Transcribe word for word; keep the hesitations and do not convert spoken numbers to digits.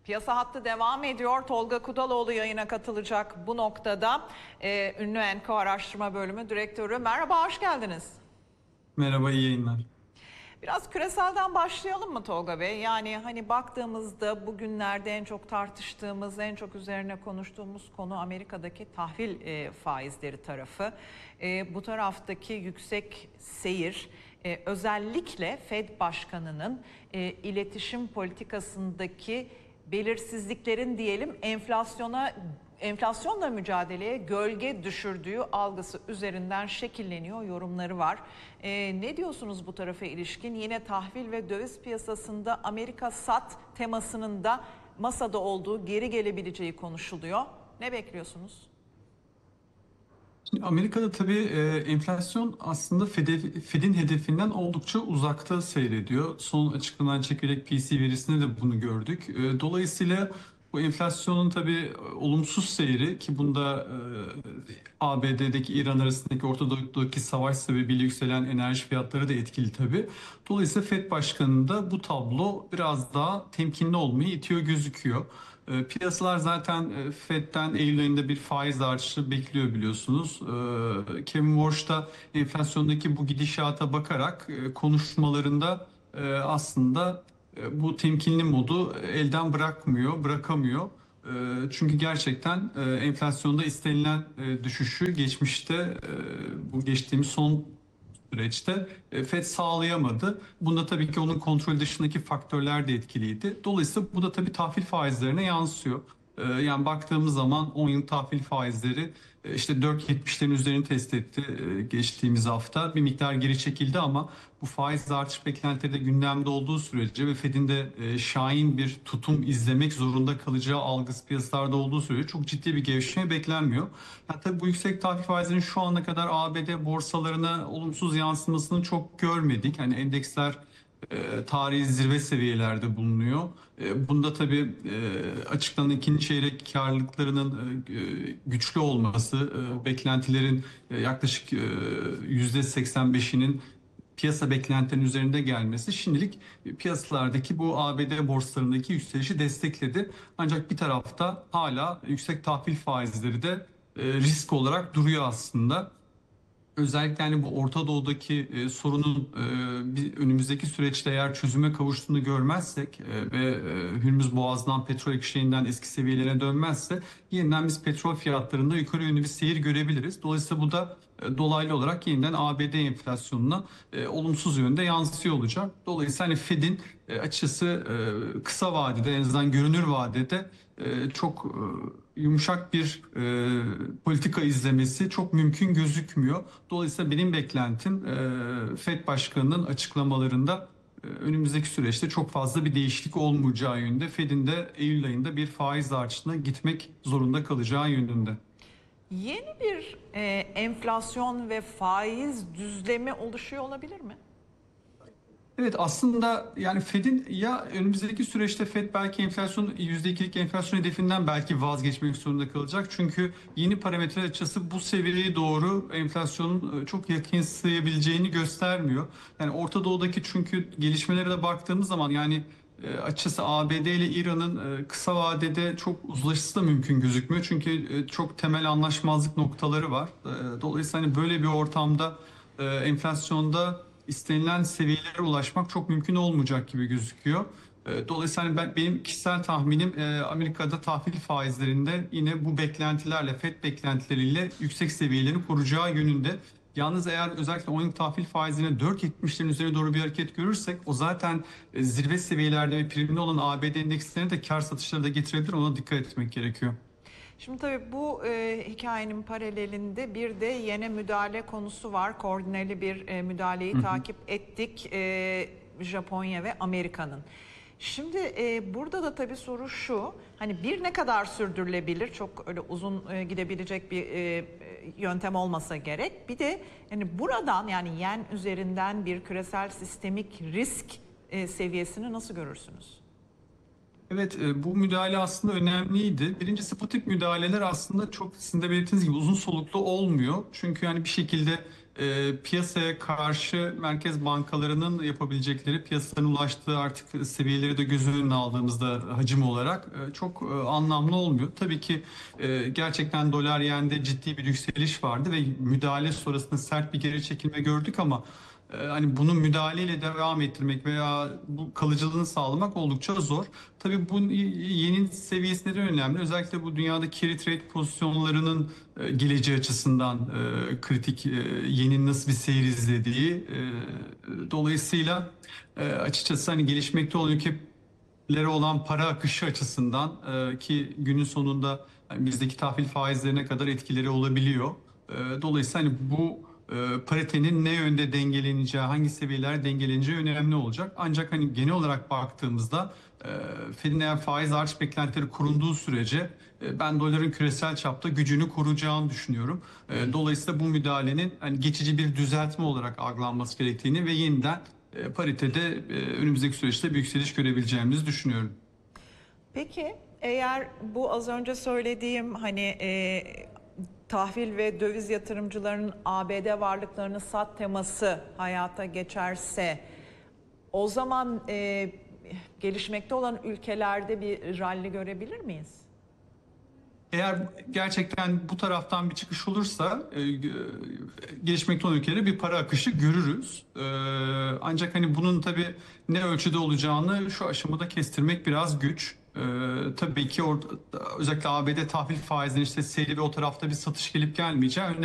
Piyasa hattı devam ediyor. Tolga Kudaloğlu yayına katılacak bu noktada. Ee, ünlü Enko Araştırma Bölümü Direktörü. Merhaba, hoş geldiniz. Merhaba, iyi yayınlar. Biraz küreselden başlayalım mı Tolga Bey? Yani hani baktığımızda bugünlerde en çok tartıştığımız, en çok üzerine konuştuğumuz konu Amerika'daki tahvil e, faizleri tarafı. E, bu taraftaki yüksek seyir e, özellikle Fed Başkanı'nın e, iletişim politikasındaki belirsizliklerin diyelim enflasyona enflasyonla mücadeleye gölge düşürdüğü algısı üzerinden şekilleniyor yorumları var. Ee, ne diyorsunuz bu tarafa ilişkin? Yine tahvil ve döviz piyasasında Amerika sat temasının da masada olduğu, geri gelebileceği konuşuluyor. Ne bekliyorsunuz? Şimdi Amerika'da tabii e, enflasyon aslında Fed'e- Fed'in hedefinden oldukça uzakta seyrediyor. Son açıklanan çekirdek P C verisinde de bunu gördük. E, dolayısıyla bu enflasyonun tabii e, olumsuz seyri ki bunda e, A B D'deki İran arasındaki Orta Doğu'daki savaş sebebiyle yükselen enerji fiyatları da etkili tabii. Dolayısıyla Fed Başkanı'nın da bu tablo biraz daha temkinli olmayı itiyor gözüküyor. E, Piyasalar zaten e, Fed'den Eylül ayında bir faiz artışı bekliyor biliyorsunuz. E, Kevin Warsh da enflasyondaki bu gidişata bakarak e, konuşmalarında e, aslında e, bu temkinli modu elden bırakmıyor, bırakamıyor. E, Çünkü gerçekten e, enflasyonda istenilen e, düşüşü geçmişte e, bu geçtiğimiz son süreçte e, Fed sağlayamadı. Bunda tabii ki onun kontrol dışındaki faktörler de etkiliydi. Dolayısıyla bu da tabii tahvil faizlerine yansıyor. E, Yani baktığımız zaman on yıl tahvil faizleri e, işte dört virgül yetmişlerin üzerini test etti e, geçtiğimiz hafta. Bir miktar geri çekildi ama bu faiz artış beklentileri de gündemde olduğu sürece ve Fed'in de e, şahin bir tutum izlemek zorunda kalacağı algısı piyasalarda olduğu sürece çok ciddi bir gevşeme beklenmiyor. Ya tabii bu yüksek tahvil faizlerinin şu ana kadar A B D borsalarına olumsuz yansımasını çok görmedik. Hani endeksler e, tarihi zirve seviyelerde bulunuyor. E, bunda tabii e, açıklanan ikinci çeyrek karlılıklarının e, güçlü olması, e, beklentilerin e, yaklaşık e, yüzde seksen beşinin piyasa beklentilerinin üzerinde gelmesi şimdilik piyasalardaki bu A B D borsalarındaki yükselişi destekledi. Ancak bir tarafta hala yüksek tahvil faizleri de e, risk olarak duruyor aslında. Özellikle hani bu Orta Doğu'daki e, sorunun e, bir önümüzdeki süreçte eğer çözüme kavuştuğunu görmezsek e, ve e, Hürmüz Boğazı'ndan petrol ekşiğinden eski seviyelerine dönmezse yeniden biz petrol fiyatlarında yukarı yönlü bir seyir görebiliriz. Dolayısıyla bu da e, dolaylı olarak yeniden A B D enflasyonuna e, olumsuz yönde yansıyor olacak. Dolayısıyla hani Fed'in e, açıkçası e, kısa vadede en azından görünür vadede e, çok e, yumuşak bir e, politika izlemesi çok mümkün gözükmüyor. Dolayısıyla benim beklentim e, Fed Başkanı'nın açıklamalarında e, önümüzdeki süreçte çok fazla bir değişiklik olmayacağı yönünde. Fed'in de Eylül ayında bir faiz artışına gitmek zorunda kalacağı yönünde. Yeni bir e, enflasyon ve faiz düzlemi oluşuyor olabilir mi? Evet, aslında yani Fed'in ya önümüzdeki süreçte Fed belki enflasyon yüzde ikilik enflasyon hedefinden belki vazgeçmek zorunda kalacak. Çünkü yeni parametre açısı bu seviyeye doğru enflasyonun e, çok yakınsayabileceğini göstermiyor. Yani Orta Doğu'daki çünkü gelişmelere de baktığımız zaman yani e, açıkçası A B D ile İran'ın e, kısa vadede çok uzlaşısı da mümkün gözükmüyor. Çünkü e, çok temel anlaşmazlık noktaları var. E, Dolayısıyla hani böyle bir ortamda e, enflasyonda istenilen seviyelere ulaşmak çok mümkün olmayacak gibi gözüküyor. E, Dolayısıyla hani ben, benim kişisel tahminim e, Amerika'da tahvil faizlerinde yine bu beklentilerle, Fed beklentileriyle yüksek seviyelerini koruyacağı yönünde. Yalnız eğer özellikle on yıl tahvil faizine dört virgül yetmişlerin üzerine doğru bir hareket görürsek o zaten e, zirve seviyelerde ve primli olan A B D endekslerine de kar satışları da getirebilir. Ona dikkat etmek gerekiyor. Şimdi tabii bu e, hikayenin paralelinde bir de yeni müdahale konusu var. Koordineli bir e, müdahaleyi Hı hı. takip ettik e, Japonya ve Amerika'nın. Şimdi e, burada da tabii soru şu, hani bir ne kadar sürdürülebilir, çok öyle uzun e, gidebilecek bir e, e, yöntem olmasa gerek. Bir de hani buradan yani yen üzerinden bir küresel sistemik risk e, seviyesini nasıl görürsünüz? Evet, e, bu müdahale aslında önemliydi. Birincisi bu tip müdahaleler aslında çok sizin de belirttiğiniz gibi uzun soluklu olmuyor. Çünkü yani bir şekilde e, piyasaya karşı merkez bankalarının yapabilecekleri, piyasanın ulaştığı artık seviyeleri de göz önüne aldığımızda hacim olarak e, çok e, anlamlı olmuyor. Tabii ki e, gerçekten dolar yende ciddi bir yükseliş vardı ve müdahale sonrasında sert bir geri çekilme gördük ama e, hani bunu müdahaleyle devam ettirmek veya bu kalıcılığını sağlamak oldukça zor. Tabii bu yeni seviyesinde de önemli. Özellikle bu dünyada carry trade pozisyonlarının e, geleceği açısından e, kritik, e, yenin nasıl bir seyir izlediği. E, dolayısıyla e, açıkçası hani gelişmekte olan ülkelere olan para akışı açısından e, ki günün sonunda yani bizdeki tahvil faizlerine kadar etkileri olabiliyor. E, dolayısıyla hani bu e, paritenin ne yönde dengeleneceği, hangi seviyeler dengeleneceği önemli olacak. Ancak hani genel olarak baktığımızda e, Fed'in eğer faiz artış beklentileri kurulduğu sürece e, ben doların küresel çapta gücünü koruyacağını düşünüyorum. E, dolayısıyla bu müdahalenin hani geçici bir düzeltme olarak algılanması gerektiğini ve yeniden e, paritede e, önümüzdeki süreçte bir yükseliş görebileceğimizi düşünüyorum. Peki eğer bu az önce söylediğim hani e, tahvil ve döviz yatırımcılarının A B D varlıklarını sat teması hayata geçerse o zaman e, gelişmekte olan ülkelerde bir ralli görebilir miyiz? Eğer gerçekten bu taraftan bir çıkış olursa e, e, gelişmekte olan ülkelere bir para akışı görürüz. E, ancak hani bunun tabii ne ölçüde olacağını şu aşamada kestirmek biraz güç. E, tabii ki orada özellikle A B D tahvil faizlerinin işte seyri ve o tarafta bir satış gelip gelmeyeceği önemli.